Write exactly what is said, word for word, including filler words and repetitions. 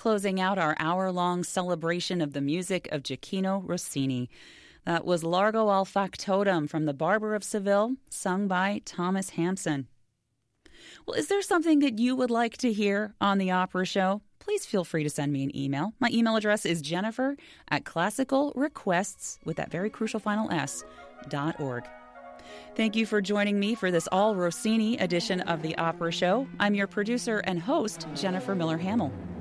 closing out our hour-long celebration of the music of Gioachino Rossini. That was Largo al Factotum from The Barber of Seville, sung by Thomas Hampson. Well, is there something that you would like to hear on the Opera Show? Please feel free to send me an email. My email address is jennifer at classicalrequests, with that very crucial final S, dot org. Thank you for joining me for this all Rossini edition of the Opera Show. I'm your producer and host, Jennifer Miller Hamill.